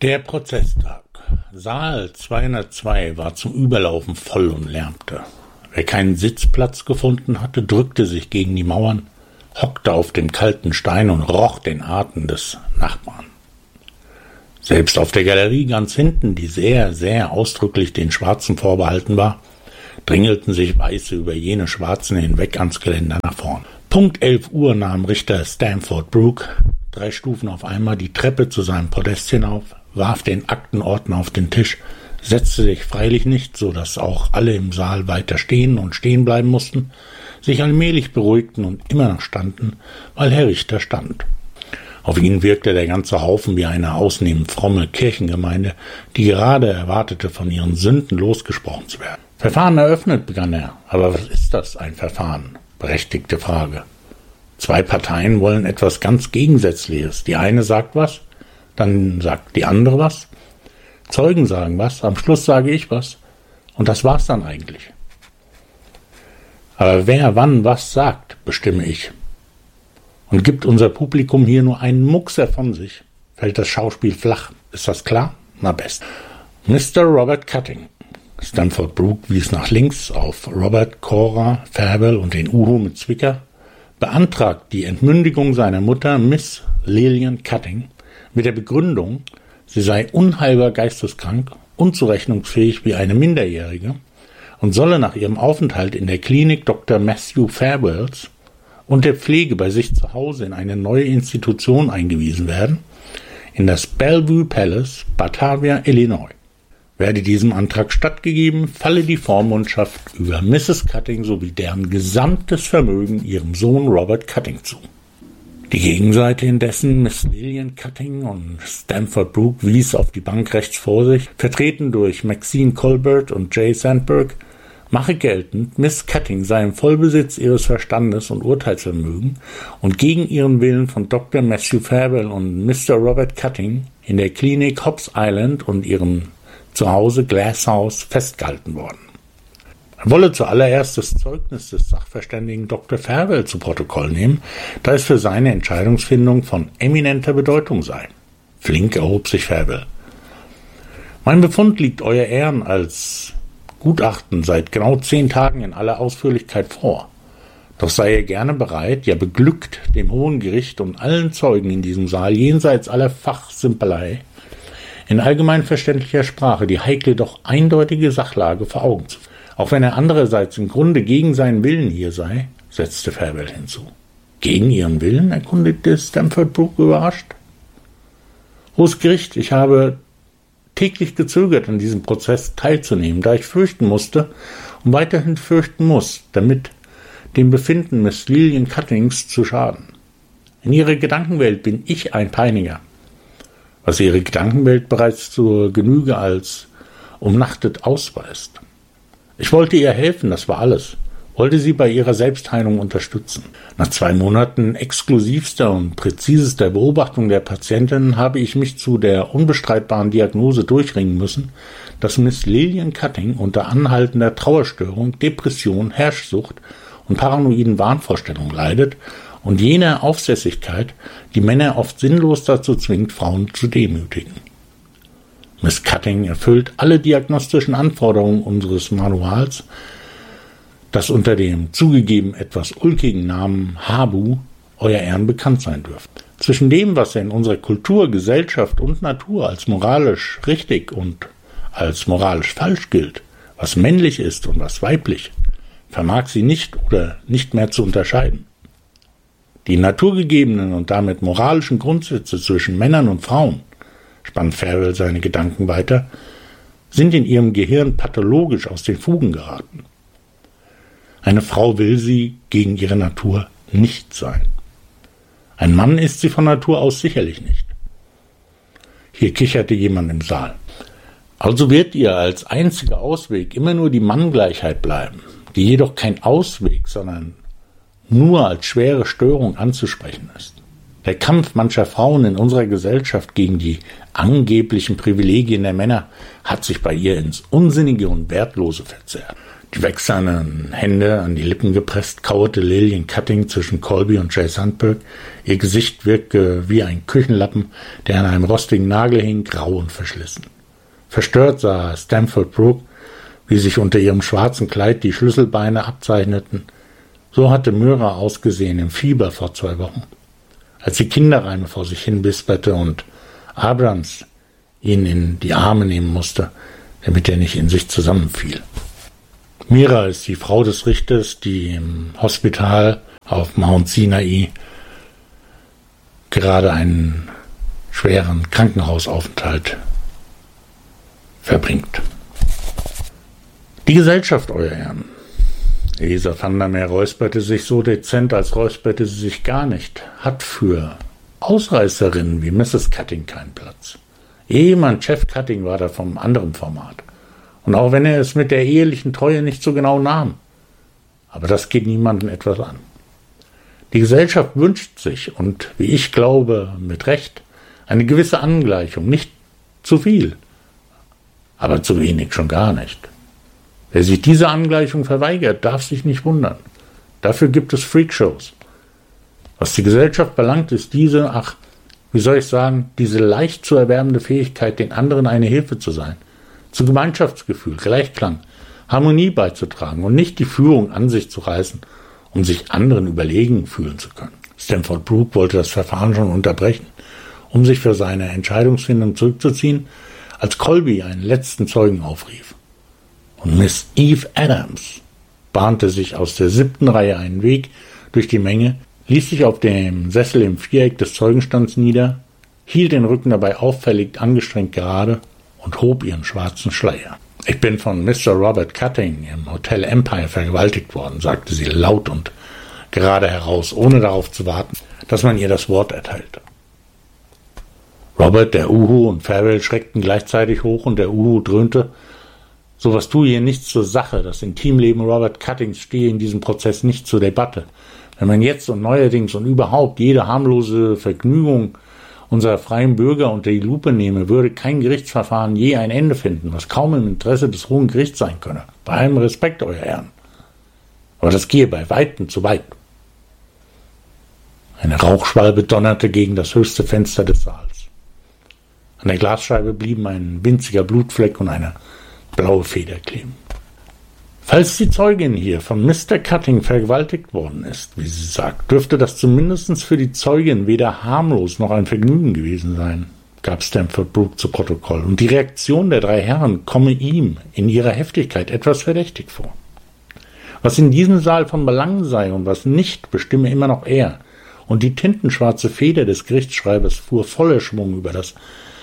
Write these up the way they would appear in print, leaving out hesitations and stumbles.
Der Prozesstag. Saal 202 war zum Überlaufen voll und lärmte. Wer keinen Sitzplatz gefunden hatte, drückte sich gegen die Mauern, hockte auf dem kalten Stein und roch den Atem des Nachbarn. Selbst auf der Galerie ganz hinten, die sehr, sehr ausdrücklich den Schwarzen vorbehalten war, drängelten sich Weiße über jene Schwarzen hinweg ans Geländer nach vorn. Punkt 11 Uhr nahm Richter Stamford Brooke 3 Stufen auf einmal die Treppe zu seinem Podest hinauf, warf den Aktenordner auf den Tisch, setzte sich freilich nicht, so dass auch alle im Saal weiter stehen und stehen bleiben mussten, sich allmählich beruhigten und immer noch standen, weil Herr Richter stand. Auf ihn wirkte der ganze Haufen wie eine ausnehmend fromme Kirchengemeinde, die gerade erwartete, von ihren Sünden losgesprochen zu werden. »Verfahren eröffnet«, begann er. »Aber was ist das, ein Verfahren?« Berechtigte Frage. 2 Parteien wollen etwas ganz Gegensätzliches. Die eine sagt was, dann sagt die andere was. Zeugen sagen was, am Schluss sage ich was. Und das war's dann eigentlich. Aber wer wann was sagt, bestimme ich. Und gibt unser Publikum hier nur einen Muckser von sich, fällt das Schauspiel flach. Ist das klar? Na best. Mr. Robert Cutting. Stamford Brooke wies nach links auf Robert, Cora, Fabel und den Uhu mit Zwicker, beantragt die Entmündigung seiner Mutter, Miss Lillian Cutting, mit der Begründung, sie sei unheilbar geisteskrank, unzurechnungsfähig wie eine Minderjährige und solle nach ihrem Aufenthalt in der Klinik Dr. Matthew Farwells und der Pflege bei sich zu Hause in eine neue Institution eingewiesen werden, in das Bellevue Palace, Batavia, Illinois. Werde diesem Antrag stattgegeben, falle die Vormundschaft über Mrs. Cutting sowie deren gesamtes Vermögen ihrem Sohn Robert Cutting zu. Die Gegenseite indessen, Miss Lillian Cutting und Stamford Brooke, wies auf die Bank rechts vor sich, vertreten durch Maxine Colbert und Jay Sandberg, mache geltend, Miss Cutting sei im Vollbesitz ihres Verstandes und Urteilsvermögen und gegen ihren Willen von Dr. Matthew Fabel und Mr. Robert Cutting in der Klinik Hobbs Island und ihrem Zuhause Glass House festgehalten worden. Er wolle zuallererst das Zeugnis des Sachverständigen Dr. Farwell zu Protokoll nehmen, da es für seine Entscheidungsfindung von eminenter Bedeutung sei. Flink erhob sich Farwell. Mein Befund liegt Euer Ehren als Gutachten seit genau 10 Tagen in aller Ausführlichkeit vor. Doch sei er gerne bereit, ja beglückt, dem Hohen Gericht und allen Zeugen in diesem Saal jenseits aller Fachsimpelei in allgemein verständlicher Sprache die heikle, doch eindeutige Sachlage vor Augen zu führen. Auch wenn er andererseits im Grunde gegen seinen Willen hier sei, setzte Farwell hinzu. Gegen Ihren Willen? Erkundigte Stamford Brooke überrascht. Hohes Gericht, ich habe täglich gezögert, an diesem Prozess teilzunehmen, da ich fürchten musste und weiterhin fürchten muss, damit dem Befinden Miss Lillian Cuttings zu schaden. In ihrer Gedankenwelt bin ich ein Peiniger, was ihre Gedankenwelt bereits zur Genüge als umnachtet ausweist. Ich wollte ihr helfen, das war alles, wollte sie bei ihrer Selbstheilung unterstützen. Nach 2 Monaten exklusivster und präzisester Beobachtung der Patientin habe ich mich zu der unbestreitbaren Diagnose durchringen müssen, dass Miss Lillian Cutting unter anhaltender Trauerstörung, Depression, Herrschsucht und paranoiden Wahnvorstellungen leidet und jene Aufsässigkeit, die Männer oft sinnlos dazu zwingt, Frauen zu demütigen. Miss Cutting erfüllt alle diagnostischen Anforderungen unseres Manuals, das unter dem zugegeben etwas ulkigen Namen Habu Euer Ehren bekannt sein dürfte. Zwischen dem, was in unserer Kultur, Gesellschaft und Natur als moralisch richtig und als moralisch falsch gilt, was männlich ist und was weiblich, vermag sie nicht oder nicht mehr zu unterscheiden. Die naturgegebenen und damit moralischen Grundsätze zwischen Männern und Frauen, spannt Farwell seine Gedanken weiter, sind in ihrem Gehirn pathologisch aus den Fugen geraten. Eine Frau will sie gegen ihre Natur nicht sein. Ein Mann ist sie von Natur aus sicherlich nicht. Hier kicherte jemand im Saal. Also wird ihr als einziger Ausweg immer nur die Manngleichheit bleiben, die jedoch kein Ausweg, sondern nur als schwere Störung anzusprechen ist. Der Kampf mancher Frauen in unserer Gesellschaft gegen die angeblichen Privilegien der Männer hat sich bei ihr ins Unsinnige und Wertlose verzerrt. Die wächsernen Hände an die Lippen gepresst, kauerte Lillian Cutting zwischen Colby und Jay Sandberg. Ihr Gesicht wirkte wie ein Küchenlappen, der an einem rostigen Nagel hing, grau und verschlissen. Verstört sah Stamford Brooke, wie sich unter ihrem schwarzen Kleid die Schlüsselbeine abzeichneten. So hatte Myra ausgesehen im Fieber vor 2 Wochen, als sie Kinderreime vor sich hin wisperte und Abrams ihn in die Arme nehmen musste, damit er nicht in sich zusammenfiel. Myra ist die Frau des Richters, die im Hospital auf Mount Sinai gerade einen schweren Krankenhausaufenthalt verbringt. Die Gesellschaft, Euer Ehren. Elisa Vandermeer räusperte sich so dezent, als räusperte sie sich gar nicht, hat für Ausreißerinnen wie Mrs. Cutting keinen Platz. Ehemann Jeff Cutting war da vom anderen Format. Und auch wenn er es mit der ehelichen Treue nicht so genau nahm. Aber das geht niemandem etwas an. Die Gesellschaft wünscht sich, und wie ich glaube, mit Recht, eine gewisse Angleichung. Nicht zu viel, aber zu wenig schon gar nicht. Wer sich diese Angleichung verweigert, darf sich nicht wundern. Dafür gibt es Freakshows. Was die Gesellschaft belangt, ist diese, diese leicht zu erwerbende Fähigkeit, den anderen eine Hilfe zu sein, zu Gemeinschaftsgefühl, Gleichklang, Harmonie beizutragen und nicht die Führung an sich zu reißen, um sich anderen überlegen fühlen zu können. Stamford Brooke wollte das Verfahren schon unterbrechen, um sich für seine Entscheidungsfindung zurückzuziehen, als Colby einen letzten Zeugen aufrief. Und Miss Eve Adams bahnte sich aus der 7. Reihe einen Weg durch die Menge, ließ sich auf dem Sessel im Viereck des Zeugenstands nieder, hielt den Rücken dabei auffällig angestrengt gerade und hob ihren schwarzen Schleier. »Ich bin von Mr. Robert Cutting im Hotel Empire vergewaltigt worden«, sagte sie laut und gerade heraus, ohne darauf zu warten, dass man ihr das Wort erteilte. Robert, der Uhu und Farrell schreckten gleichzeitig hoch und der Uhu dröhnte: »Sowas tue hier nichts zur Sache. Das Intimleben Robert Cuttings stehe in diesem Prozess nicht zur Debatte. Wenn man jetzt und neuerdings und überhaupt jede harmlose Vergnügung unserer freien Bürger unter die Lupe nehme, würde kein Gerichtsverfahren je ein Ende finden, was kaum im Interesse des Hohen Gerichts sein könne. Bei allem Respekt, Euer Ehren. Aber das gehe bei Weitem zu weit.« Eine Rauchschwalbe donnerte gegen das höchste Fenster des Saals. An der Glasscheibe blieben ein winziger Blutfleck und eine blaue Feder kleben. Falls die Zeugin hier von Mr. Cutting vergewaltigt worden ist, wie sie sagt, dürfte das zumindest für die Zeugin weder harmlos noch ein Vergnügen gewesen sein, gab Stamford Brooke zu Protokoll, und die Reaktion der 3 Herren komme ihm in ihrer Heftigkeit etwas verdächtig vor. Was in diesem Saal von Belang sei und was nicht, bestimme immer noch er, und die tintenschwarze Feder des Gerichtsschreibers fuhr voller Schwung über das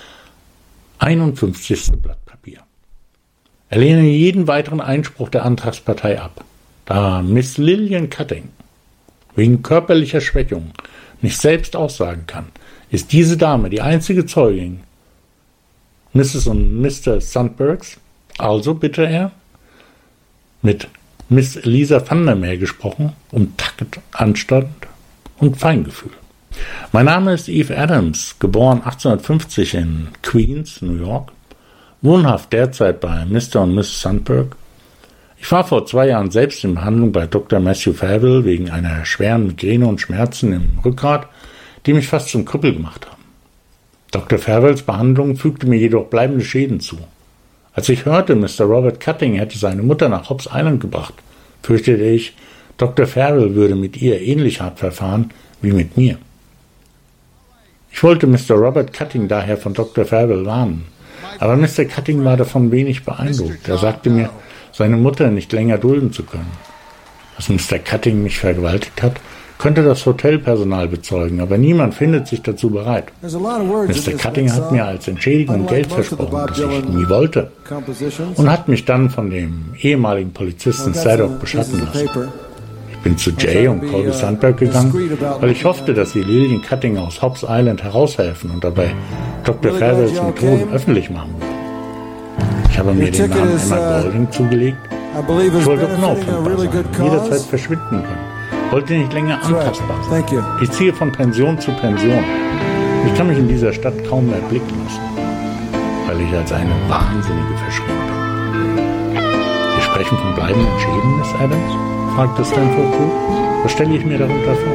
51. Blatt Papier. Er lehne jeden weiteren Einspruch der Antragspartei ab, da Miss Lillian Cutting wegen körperlicher Schwächung nicht selbst aussagen kann, ist diese Dame die einzige Zeugin Mrs. und Mr. Sandbergs. Also bitte er, mit Miss Elisa Vandermeer gesprochen, um Takt, Anstand und Feingefühl. Mein Name ist Eve Adams, geboren 1850 in Queens, New York, wohnhaft derzeit bei Mr. und Mrs. Sandberg. Ich war vor 2 Jahren selbst in Behandlung bei Dr. Matthew Farrell wegen einer schweren Migräne und Schmerzen im Rückgrat, die mich fast zum Krüppel gemacht haben. Dr. Farrells Behandlung fügte mir jedoch bleibende Schäden zu. Als ich hörte, Mr. Robert Cutting hätte seine Mutter nach Hobbs Island gebracht, fürchtete ich, Dr. Farrell würde mit ihr ähnlich hart verfahren wie mit mir. Ich wollte Mr. Robert Cutting daher von Dr. Farrell warnen, aber Mr. Cutting war davon wenig beeindruckt. Er sagte mir, seine Mutter nicht länger dulden zu können. Dass Mr. Cutting mich vergewaltigt hat, könnte das Hotelpersonal bezeugen, aber niemand findet sich dazu bereit. Mr. Cutting hat mir als Entschädigung Geld versprochen, das ich nie wollte, und hat mich dann von dem ehemaligen Polizisten Sadok beschatten lassen. Ich bin zu Jay und Colby Sandberg gegangen, weil ich hoffte, dass sie Lillian Cutting aus Hobbs Island heraushelfen und dabei Dr. Farrells Methoden öffentlich machen würden. Ich habe mir den Namen Emma Golding zugelegt. Ich wollte unauffindbar sein, jederzeit verschwinden können. Wollte nicht länger antastbar sein. Ich ziehe von Pension zu Pension. Ich kann mich in dieser Stadt kaum mehr blicken lassen, weil ich als eine Wahnsinnige verschrien bin. Zeichen von bleibenden Schäden, Miss Adams? Fragte Stanford Prue. Was stelle ich mir darunter vor?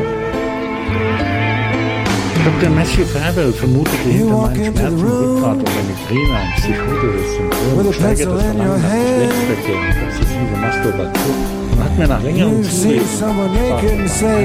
Dr. Matthew Farwell vermutete hinter meinen Schmerzen Rückgrat oder Migräne ein psychotisches Syndrom, gesteigertes Verlangen nach Geschlechtsverkehr und obsessive Masturbation und hat mir nach längerem Zulesen